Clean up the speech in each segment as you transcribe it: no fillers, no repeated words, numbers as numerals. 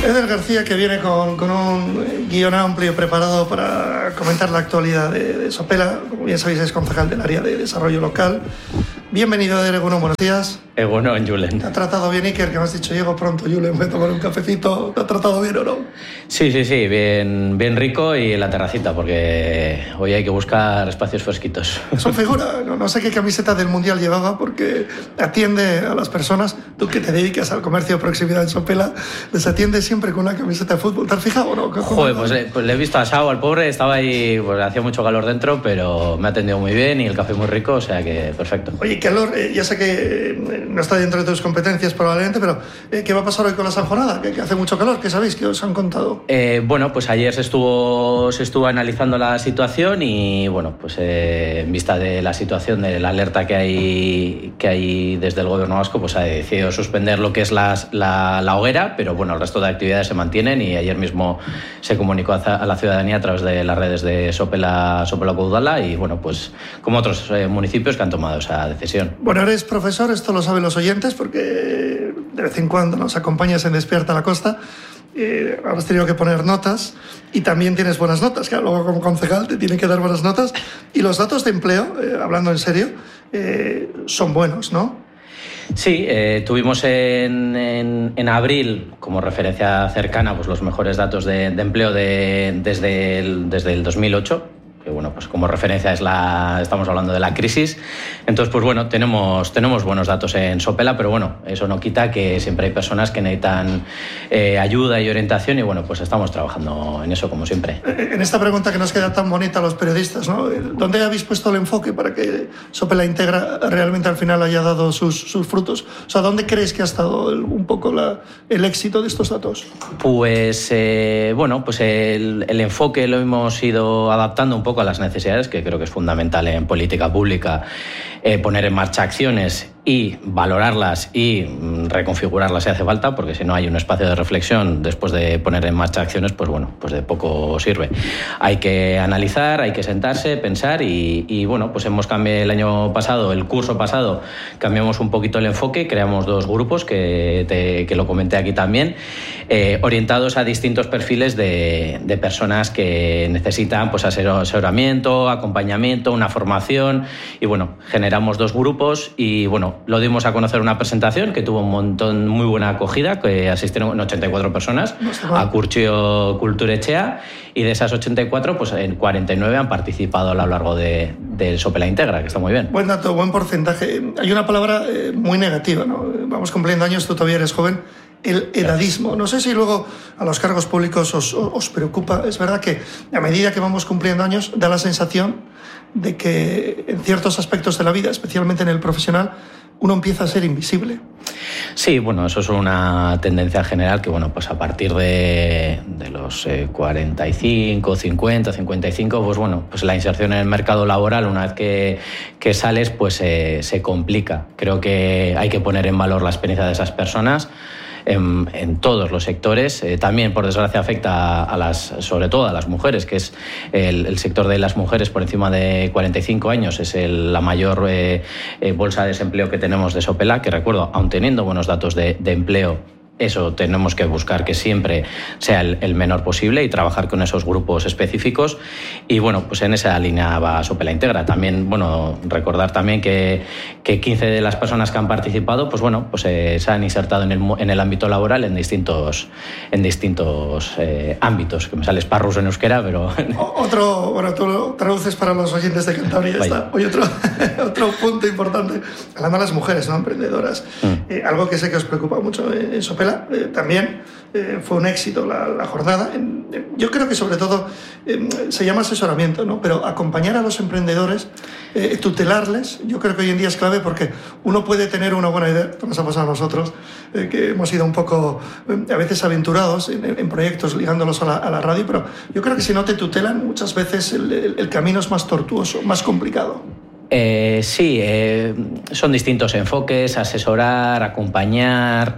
Eder García, que viene con un guión amplio preparado para comentar la actualidad de Sopela. Como bien sabéis, es concejal del área de desarrollo local. Bienvenido, Eder. Egunon, buenos días. Egunon, Julen. ¿Te ha tratado bien, Iker? Que me has dicho, llego pronto, Julen, voy a tomar un cafecito. ¿Te ha tratado bien o no? Sí, bien rico y en la terracita, porque hoy hay que buscar espacios fresquitos. Son figura. No sé qué camiseta del Mundial llevaba, porque atiende a las personas. Tú que te dedicas al comercio de proximidad en Sopela, les atiende siempre con una camiseta de fútbol. ¿Te has fijado o no? Joder, pues le he visto asado al pobre, estaba ahí, pues hacía mucho calor dentro, pero me ha atendido muy bien y el café muy rico, o sea que perfecto. Oye, calor, ya sé que no está dentro de tus competencias probablemente, pero ¿qué va a pasar hoy con la sanjonada? Que hace mucho calor, ¿qué sabéis? ¿Qué os han contado? Bueno, pues ayer se estuvo analizando la situación y bueno, pues en vista de la situación, de la alerta que hay desde el gobierno vasco, pues ha decidido suspender lo que es la hoguera, pero bueno, el resto de actividades se mantienen y ayer mismo se comunicó a la ciudadanía a través de las redes de Sopela Caudala y bueno, pues como otros municipios que han tomado esa decisión. Bueno, eres profesor, esto lo saben los oyentes porque de vez en cuando nos acompañas en Despierta la Costa. Habrás tenido que poner notas y también tienes buenas notas, que luego como concejal te tienen que dar buenas notas. Y los datos de empleo, hablando en serio, son buenos, ¿no? Sí, tuvimos en abril, como referencia cercana, pues los mejores datos de empleo desde el 2008. Que bueno, pues como referencia estamos hablando de la crisis. Entonces, pues bueno, tenemos buenos datos en Sopela, pero bueno, eso no quita que siempre hay personas que necesitan ayuda y orientación y bueno, pues estamos trabajando en eso como siempre. En esta pregunta que nos queda tan bonita a los periodistas, ¿no? ¿Dónde habéis puesto el enfoque para que Sopela Integra realmente al final haya dado sus frutos? O sea, ¿dónde crees que ha estado un poco el éxito de estos datos? Pues bueno, pues el enfoque lo hemos ido adaptando un poco a las necesidades, que creo que es fundamental en política pública, poner en marcha acciones y valorarlas y reconfigurarlas si hace falta, porque si no hay un espacio de reflexión después de poner en marcha acciones, pues bueno, pues de poco sirve. Hay que analizar, hay que sentarse, pensar y bueno, pues hemos cambiado el curso pasado, cambiamos un poquito el enfoque, creamos 2 grupos que lo comenté aquí también, orientados a distintos perfiles de personas que necesitan pues asesoramiento, acompañamiento, una formación y bueno, generamos 2 grupos y bueno, lo dimos a conocer una presentación que tuvo muy buena acogida, que asistieron 84 personas a Curtxio Kulturechea y de esas 84, pues en 49 han participado a lo largo del Sopela Integra, que está muy bien. Buen dato, buen porcentaje. Hay una palabra muy negativa, ¿no? Vamos cumpliendo años, tú todavía eres joven. El edadismo. No sé si luego a los cargos públicos os preocupa. Es verdad que a medida que vamos cumpliendo años da la sensación de que en ciertos aspectos de la vida, especialmente en el profesional, uno empieza a ser invisible. Sí, bueno, eso es una tendencia general que, bueno, pues a partir de los 45, 50, 55, pues bueno, pues la inserción en el mercado laboral, una vez que sales, pues se complica. Creo que hay que poner en valor la experiencia de esas personas en todos los sectores. También, por desgracia, afecta sobre todo a las mujeres, que es el sector de las mujeres por encima de 45 años, es la mayor bolsa de desempleo que tenemos de Sopela, que recuerdo, aun teniendo buenos datos de empleo, eso tenemos que buscar que siempre sea el menor posible y trabajar con esos grupos específicos y bueno, pues en esa línea va Sopela Integra. También, bueno, recordar también que 15 de las personas que han participado, pues bueno, pues se han insertado en el ámbito laboral en distintos ámbitos, que me sale esparrus en euskera, pero... Bueno, tú lo traduces para los oyentes de Cantabria, está. Oye, otro punto importante, hablando de las mujeres, ¿no? Emprendedoras, algo que sé que os preocupa mucho en Sopela. También fue un éxito la jornada. Yo creo que sobre todo se llama asesoramiento, ¿no? Pero acompañar a los emprendedores, tutelarles, yo creo que hoy en día es clave porque uno puede tener una buena idea, esto nos ha pasado a nosotros, que hemos sido un poco a veces aventurados en proyectos ligándolos a la radio, pero yo creo que si no te tutelan muchas veces el camino es más tortuoso, más complicado. Sí, son distintos enfoques, asesorar, acompañar,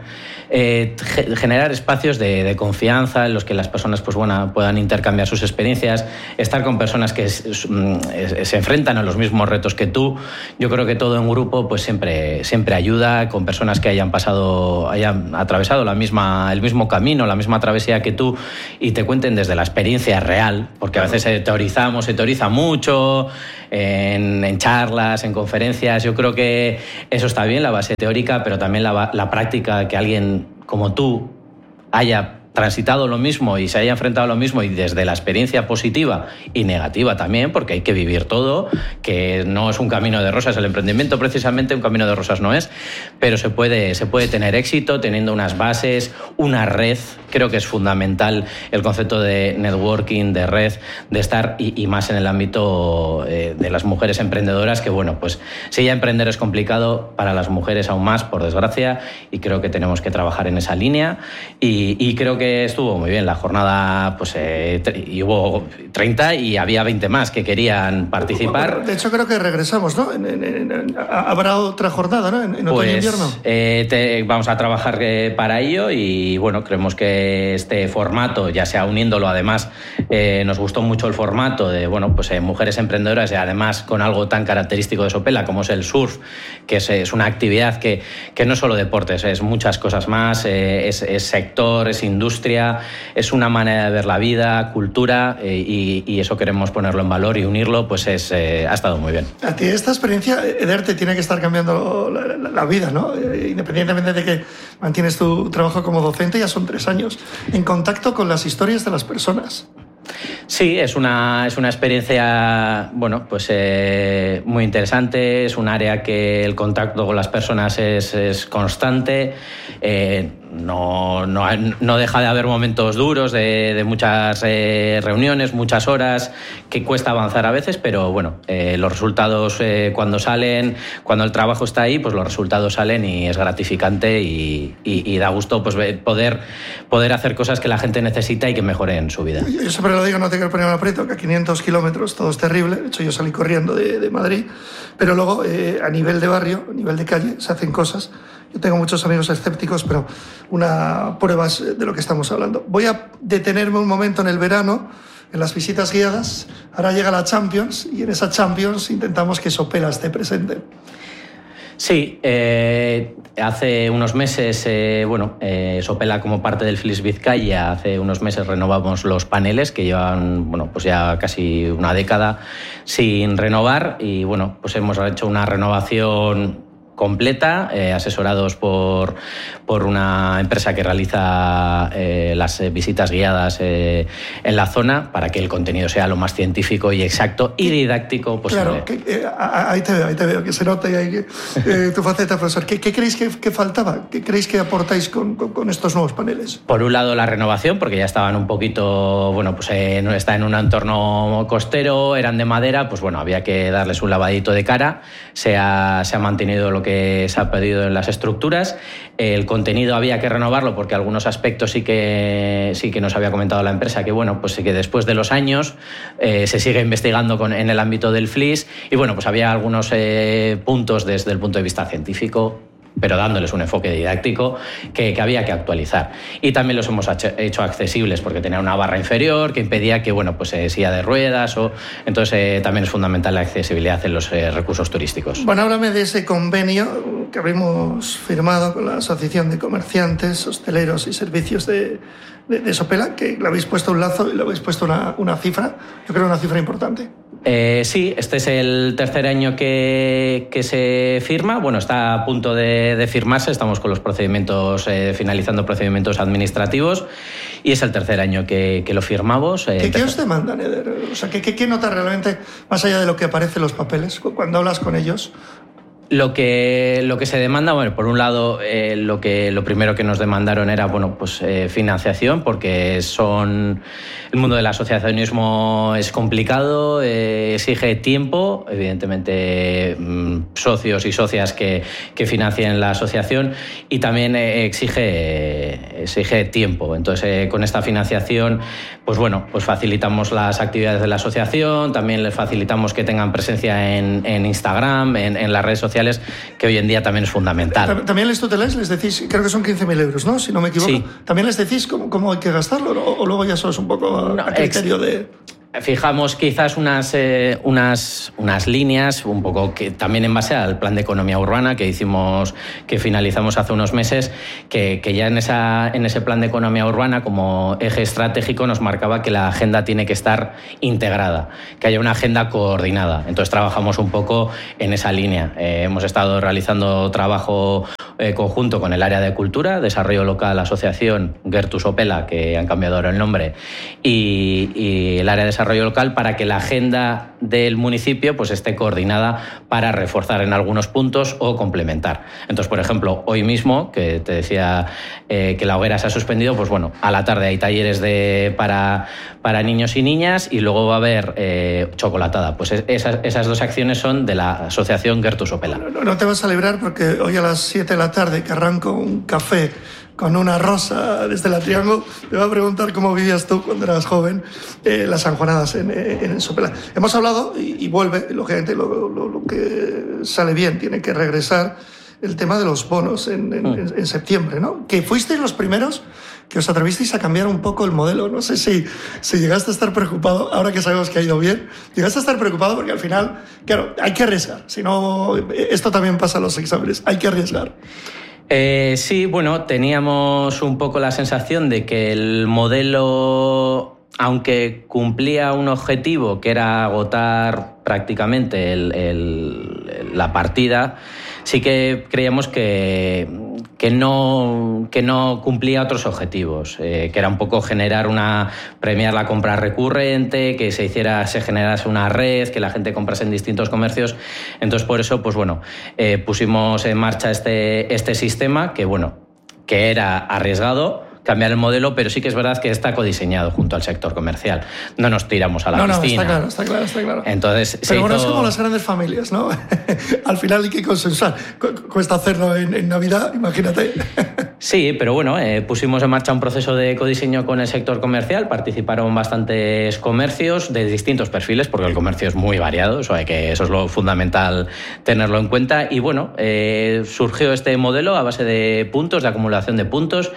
generar espacios de confianza en los que las personas pues, puedan intercambiar sus experiencias, estar con personas que se enfrentan a los mismos retos que tú. Yo creo que todo en grupo pues siempre ayuda, con personas que hayan atravesado el mismo camino, la misma travesía que tú, y te cuenten desde la experiencia real, porque a veces se teoriza mucho en charlas, en conferencias. Yo creo que eso está bien, la base teórica, pero también la práctica, que alguien como tú haya transitado lo mismo y se haya enfrentado a lo mismo, y desde la experiencia positiva y negativa también, porque hay que vivir todo, que no es un camino de rosas. El emprendimiento precisamente un camino de rosas no es, pero se puede tener éxito teniendo unas bases, una red. Creo que es fundamental el concepto de networking, de red, de estar, y más en el ámbito de las mujeres emprendedoras, que bueno, pues si ya emprender es complicado, para las mujeres aún más, por desgracia, y creo que tenemos que trabajar en esa línea, y creo que estuvo muy bien la jornada, pues y hubo 30 y había 20 más que querían participar. De hecho, creo que regresamos, ¿no? Habrá otra jornada, ¿no? En otoño e invierno. Vamos a trabajar para ello, y bueno, creemos que este formato, ya sea uniéndolo, además nos gustó mucho el formato de mujeres emprendedoras, y además con algo tan característico de Sopela como es el surf, que es una actividad que no es solo deportes, es muchas cosas más, es sector, es industria, es una manera de ver la vida, cultura, y eso queremos ponerlo en valor y unirlo, pues ha estado muy bien. A ti esta experiencia, Eder, te tiene que estar cambiando la vida, ¿no? Independientemente de que mantienes tu trabajo como docente, ya son 3 años en contacto con las historias de las personas. Sí, es una experiencia muy interesante. Es un área que el contacto con las personas es constante. No deja de haber momentos duros de muchas reuniones, muchas horas, que cuesta avanzar a veces, pero bueno, los resultados cuando salen, cuando el trabajo está ahí, pues los resultados salen, y es gratificante, y da gusto pues poder hacer cosas que la gente necesita y que mejoren su vida. Yo siempre lo digo, no te quiero poner un aprieto, que a 500 kilómetros todo es terrible. De hecho, yo salí corriendo de Madrid, pero luego a nivel de barrio, a nivel de calle, se hacen cosas. Yo tengo muchos amigos escépticos, pero una prueba es de lo que estamos hablando. Voy a detenerme un momento en el verano, en las visitas guiadas. Ahora llega la Champions, y en esa Champions intentamos que Sopela esté presente. Sí, hace unos meses, Sopela, como parte del FLIS Vizcaya, hace unos meses renovamos los paneles, que llevan ya casi una década sin renovar, y pues hemos hecho una renovación completa, asesorados por una empresa que realiza las visitas guiadas en la zona, para que el contenido sea lo más científico y exacto y didáctico posible. Claro, ahí te veo, que se nota ahí tu faceta, profesor. ¿Qué creéis que faltaba? ¿Qué creéis que aportáis con estos nuevos paneles? Por un lado, la renovación, porque ya estaban un poquito, está en un entorno costero, eran de madera, había que darles un lavadito de cara. Se ha mantenido lo que se ha pedido en las estructuras. El contenido había que renovarlo, porque algunos aspectos sí que nos había comentado la empresa, que que después de los años se sigue investigando en el ámbito del FLIS, y había algunos puntos desde el punto de vista científico, pero dándoles un enfoque didáctico que había que actualizar. Y también los hemos hecho accesibles, porque tenía una barra inferior que impedía que, silla de ruedas, entonces también es fundamental la accesibilidad en los recursos turísticos. Bueno, háblame de ese convenio que habíamos firmado con la Asociación de Comerciantes, Hosteleros y Servicios de Sopela, que le habéis puesto un lazo y le habéis puesto una cifra, yo creo una cifra importante. Sí, este es el 3er año que se firma. Está a punto de firmarse. Estamos con los procedimientos, finalizando procedimientos administrativos, y es el 3er año que lo firmamos. ¿Qué os demandan, Eder? O sea, ¿qué notas realmente, más allá de lo que aparece en los papeles, cuando hablas con ellos? Lo que se demanda, por un lado, lo primero que nos demandaron era financiación, porque el mundo del asociacionismo es complicado, exige tiempo, evidentemente socios y socias que financien la asociación, y también exige exige tiempo. Entonces, con esta financiación, pues bueno, pues facilitamos las actividades de la asociación, también les facilitamos que tengan presencia en Instagram, en las redes sociales, que hoy en día también es fundamental. También les tuteláis, les decís, creo que son 15.000 euros, ¿no? Si no me equivoco. Sí. ¿También les decís cómo hay que gastarlo o luego ya sos un poco a criterio de...? Fijamos quizás unas líneas, un poco que también en base al plan de economía urbana que finalizamos hace unos meses, que ya en ese plan de economía urbana como eje estratégico nos marcaba que la agenda tiene que estar integrada, que haya una agenda coordinada. Entonces trabajamos un poco en esa línea. Hemos estado realizando trabajo conjunto con el área de cultura, desarrollo local, asociación Gertu Sopela, que han cambiado ahora el nombre, y el área de desarrollo local, para que la agenda del municipio pues esté coordinada para reforzar en algunos puntos o complementar. Entonces, por ejemplo, hoy mismo, que te decía que la hoguera se ha suspendido, pues bueno, a la tarde hay talleres para niños y niñas y luego va a haber chocolatada. Pues esas dos acciones son de la asociación Gertu Sopela. No te vas a librar porque hoy a las 7 de la tarde, que arranco un café con una rosa desde la Triángulo, te voy a preguntar cómo vivías tú cuando eras joven las sanjuanadas en Sopela. Hemos hablado, y vuelve, lógicamente lo que sale bien tiene que regresar, el tema de los bonos en septiembre, ¿no? Que fuisteis los primeros que os atrevisteis a cambiar un poco el modelo. No sé si llegaste a estar preocupado, ahora que sabemos que ha ido bien, llegaste a estar preocupado porque al final, claro, hay que arriesgar. Si no, esto también pasa en los exámenes, hay que arriesgar. Sí, bueno, teníamos un poco la sensación de que el modelo, aunque cumplía un objetivo que era agotar prácticamente la partida, sí que creíamos que no cumplía otros objetivos, que era un poco premiar la compra recurrente, que se generase una red, que la gente comprase en distintos comercios. Entonces, por eso, pues bueno, pusimos en marcha este sistema que era arriesgado, cambiar el modelo, pero sí que es verdad que está codiseñado junto al sector comercial. No nos tiramos a la piscina. No, está claro. Entonces, pero bueno, es como las grandes familias, ¿no? Al final hay que consensuar. Cuesta hacerlo en Navidad, imagínate. Sí, pero bueno, pusimos en marcha un proceso de codiseño con el sector comercial, participaron bastantes comercios de distintos perfiles, porque el comercio es muy variado, eso es lo fundamental tenerlo en cuenta, y bueno, surgió este modelo a base de puntos, de acumulación de puntos,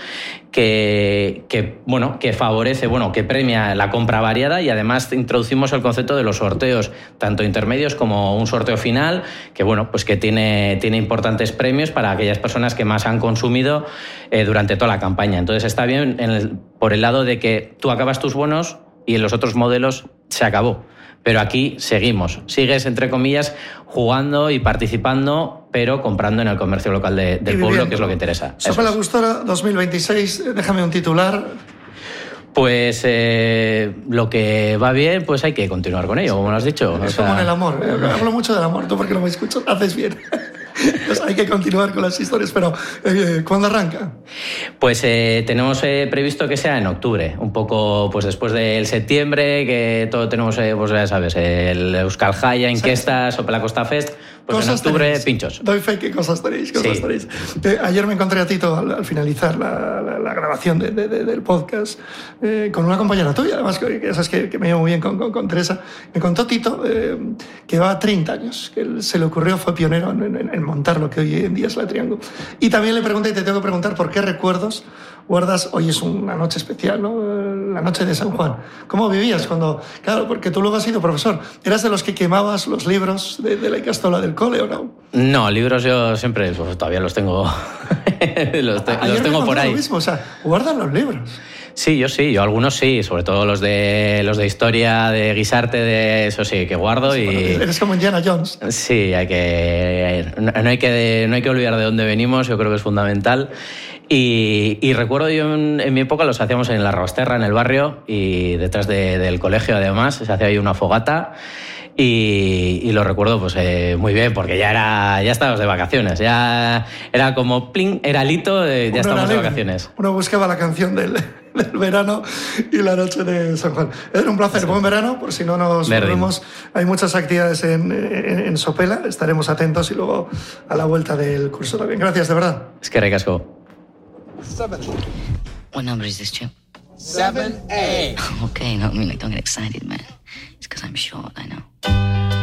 que favorece, que premia la compra variada, y además introducimos el concepto de los sorteos, tanto intermedios como un sorteo final, que tiene importantes premios para aquellas personas que más han consumido durante toda la campaña. Entonces está bien por el lado de que tú acabas tus bonos y en los otros modelos se acabó. Pero aquí sigues, entre comillas, jugando y participando, pero comprando en el comercio local del pueblo, que es lo que interesa. Sopela Gustora 2026, déjame un titular. Pues lo que va bien, pues hay que continuar con ello, como lo has dicho. Es como en el amor. Hablo mucho del amor, tú porque no me escuchas, haces bien. Pues hay que continuar con las historias, pero ¿cuándo arranca? Pues tenemos previsto que sea en octubre, un poco pues después del septiembre, que todo tenemos, pues ya sabes, el Euskal Jaya, Inquesta, Sopela Costa Fest, pues en octubre tenéis. Pinchos. Doy fe que cosas tenéis. Ayer me encontré a Tito al finalizar la grabación del podcast con una compañera tuya, además que sabes que me llevo muy bien con Teresa. Me contó Tito que va 30 años, que él se le ocurrió, fue pionero en montar lo que hoy en día es la Triángulo. Y también le pregunté, y te tengo que preguntar, ¿por qué recuerdos guardas? Hoy es una noche especial, ¿no? La noche de San Juan. ¿Cómo vivías cuando...? Claro, porque tú luego has sido profesor. ¿Eras de los que quemabas los libros de la Icastola del cole o no? No, libros yo siempre, pues, todavía los tengo los tengo por ahí. Lo mismo, o sea, guardan los libros. Sí, yo algunos sí, sobre todo los de historia, de Guisarte, de eso sí, que guardo. Sí, y eres como Indiana Jones. Sí, no hay que olvidar de dónde venimos, yo creo que es fundamental. Y recuerdo yo en mi época los hacíamos en la Rosterra, en el barrio, y detrás del colegio además, se hacía ahí una fogata. Y lo recuerdo pues muy bien, porque ya estábamos de vacaciones, ya era como pling, era lito, ya estábamos de vacaciones. Uno buscaba la canción del verano y la noche de San Juan. Era un placer, sí. Buen verano, por si no nos vemos. Hay muchas actividades en Sopela, estaremos atentos y luego a la vuelta del curso también. Gracias, de verdad. Es que ricasco. What number is this, Chip? 7A. Okay, no, I mean, like, don't get excited, man. It's because I'm short, I know.